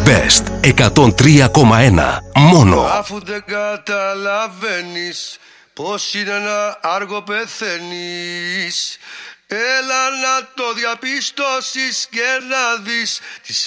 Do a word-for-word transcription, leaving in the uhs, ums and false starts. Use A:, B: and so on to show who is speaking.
A: Best εκατόν τρία κόμμα ένα. Μόνο.
B: Αφού δεν καταλαβαίνεις πως είναι ένα άργο πεθαίνεις, έλα να το διαπιστώσεις και να δεις τις